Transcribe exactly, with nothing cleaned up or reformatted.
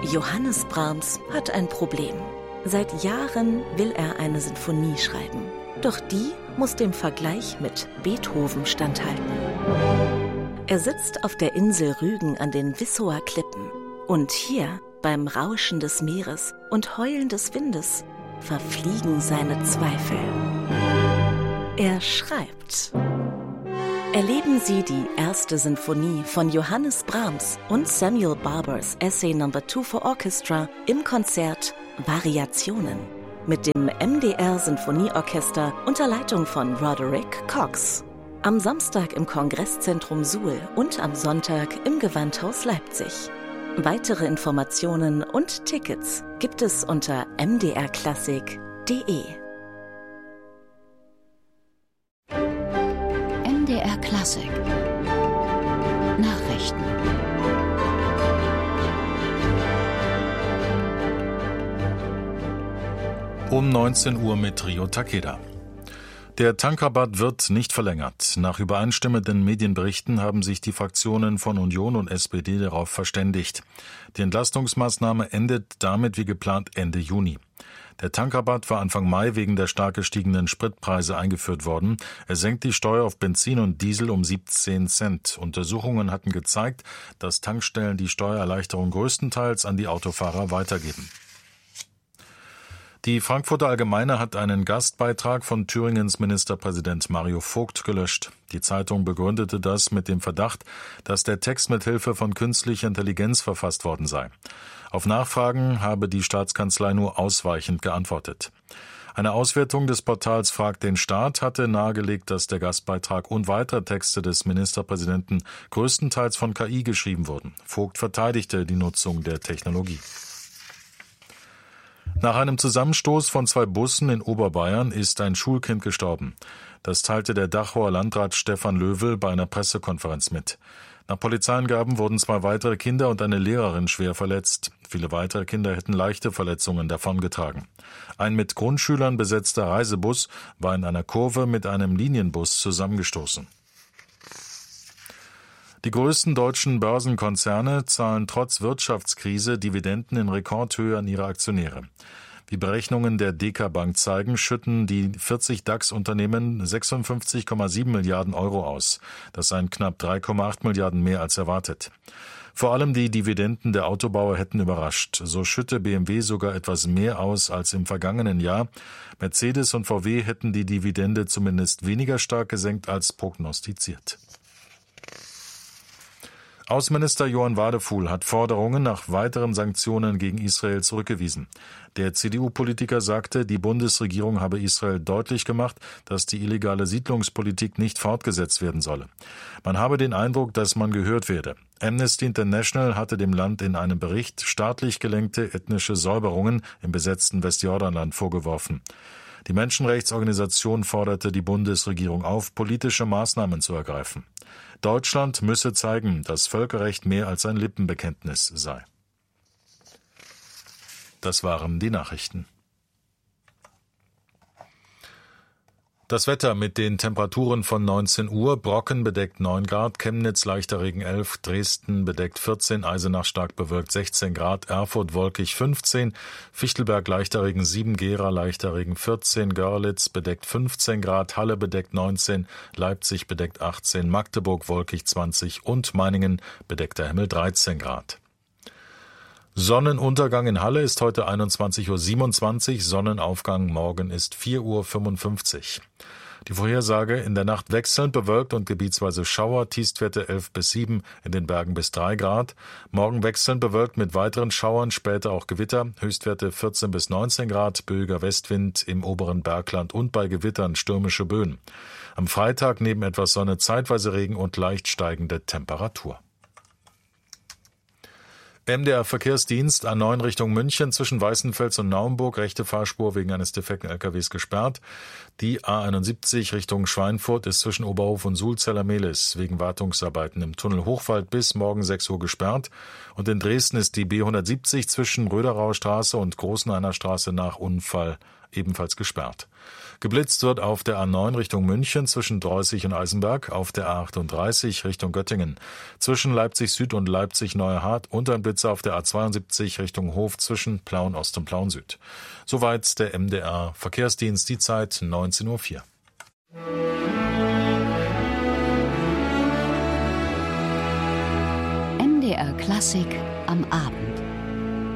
Johannes Brahms hat ein Problem. Seit Jahren will er eine Sinfonie schreiben. Doch die muss dem Vergleich mit Beethoven standhalten. Er sitzt auf der Insel Rügen an den Wissower Klippen. Und hier, beim Rauschen des Meeres und Heulen des Windes, verfliegen seine Zweifel. Er schreibt. Erleben Sie die erste Sinfonie von Johannes Brahms und Samuel Barbers Essay Number two for Orchestra im Konzert Variationen mit dem M D R Sinfonieorchester unter Leitung von Roderick Cox. Am Samstag im Kongresszentrum Suhl und am Sonntag im Gewandhaus Leipzig. Weitere Informationen und Tickets gibt es unter m d r klassik punkt d e. M D R Klassik Nachrichten. Um neunzehn Uhr mit Rio Takeda. Der Tankrabatt wird nicht verlängert. Nach übereinstimmenden Medienberichten haben sich die Fraktionen von Union und S P D darauf verständigt. Die Entlastungsmaßnahme endet damit wie geplant Ende Juni. Der Tankrabatt war Anfang Mai wegen der stark gestiegenen Spritpreise eingeführt worden. Er senkt die Steuer auf Benzin und Diesel um siebzehn Cent. Untersuchungen hatten gezeigt, dass Tankstellen die Steuererleichterung größtenteils an die Autofahrer weitergeben. Die Frankfurter Allgemeine hat einen Gastbeitrag von Thüringens Ministerpräsident Mario Vogt gelöscht. Die Zeitung begründete das mit dem Verdacht, dass der Text mit Hilfe von künstlicher Intelligenz verfasst worden sei. Auf Nachfragen habe die Staatskanzlei nur ausweichend geantwortet. Eine Auswertung des Portals Frag den Staat hatte nahegelegt, dass der Gastbeitrag und weitere Texte des Ministerpräsidenten größtenteils von K I geschrieben wurden. Vogt verteidigte die Nutzung der Technologie. Nach einem Zusammenstoß von zwei Bussen in Oberbayern ist ein Schulkind gestorben. Das teilte der Dachauer Landrat Stefan Löwel bei einer Pressekonferenz mit. Nach Polizeiangaben wurden zwei weitere Kinder und eine Lehrerin schwer verletzt. Viele weitere Kinder hätten leichte Verletzungen davongetragen. Ein mit Grundschülern besetzter Reisebus war in einer Kurve mit einem Linienbus zusammengestoßen. Die größten deutschen Börsenkonzerne zahlen trotz Wirtschaftskrise Dividenden in Rekordhöhe an ihre Aktionäre. Wie Berechnungen der D K Bank zeigen, schütten die vierzig DAX-Unternehmen sechsundfünfzig Komma sieben Milliarden Euro aus. Das seien knapp drei Komma acht Milliarden mehr als erwartet. Vor allem die Dividenden der Autobauer hätten überrascht. So schütte B M W sogar etwas mehr aus als im vergangenen Jahr. Mercedes und V W hätten die Dividende zumindest weniger stark gesenkt als prognostiziert. Außenminister Johann Wadefuhl hat Forderungen nach weiteren Sanktionen gegen Israel zurückgewiesen. Der C D U-Politiker sagte, die Bundesregierung habe Israel deutlich gemacht, dass die illegale Siedlungspolitik nicht fortgesetzt werden solle. Man habe den Eindruck, dass man gehört werde. Amnesty International hatte dem Land in einem Bericht staatlich gelenkte ethnische Säuberungen im besetzten Westjordanland vorgeworfen. Die Menschenrechtsorganisation forderte die Bundesregierung auf, politische Maßnahmen zu ergreifen. Deutschland müsse zeigen, dass Völkerrecht mehr als ein Lippenbekenntnis sei. Das waren die Nachrichten. Das Wetter mit den Temperaturen von neunzehn Uhr, Brocken bedeckt neun Grad, Chemnitz leichter Regen elf, Dresden bedeckt vierzehn, Eisenach stark bewölkt sechzehn Grad, Erfurt wolkig fünfzehn, Fichtelberg leichter Regen sieben, Gera leichter Regen vierzehn, Görlitz bedeckt fünfzehn Grad, Halle bedeckt neunzehn, Leipzig bedeckt achtzehn, Magdeburg wolkig zwanzig und Meiningen bedeckter Himmel dreizehn Grad. Sonnenuntergang in Halle ist heute einundzwanzig Uhr siebenundzwanzig, Sonnenaufgang morgen ist vier Uhr fünfundfünfzig. Die Vorhersage: in der Nacht wechselnd bewölkt und gebietsweise Schauer, Tiefstwerte elf bis sieben, in den Bergen bis drei Grad. Morgen wechselnd bewölkt mit weiteren Schauern, später auch Gewitter, Höchstwerte vierzehn bis neunzehn Grad, böiger Westwind im oberen Bergland und bei Gewittern stürmische Böen. Am Freitag neben etwas Sonne zeitweise Regen und leicht steigende Temperatur. M D R-Verkehrsdienst A neun Richtung München zwischen Weißenfels und Naumburg, rechte Fahrspur wegen eines defekten L K Ws gesperrt. Die A einundsiebzig Richtung Schweinfurt ist zwischen Oberhof und Sulzeller-Mehlis wegen Wartungsarbeiten im Tunnel Hochwald bis morgen sechs Uhr gesperrt. Und in Dresden ist die B hundertsiebzig zwischen Röderauer Straße und Großenhainer Straße nach Unfall ebenfalls gesperrt. Geblitzt wird auf der A neun Richtung München zwischen Dreußig und Eisenberg, auf der A achtunddreißig Richtung Göttingen, zwischen Leipzig Süd und Leipzig Neuerhardt und ein Blitzer auf der A zweiundsiebzig Richtung Hof zwischen Plauen Ost und Plauen Süd. Soweit der M D R Verkehrsdienst, die Zeit neunzehn Uhr vier. M D R Klassik am Abend.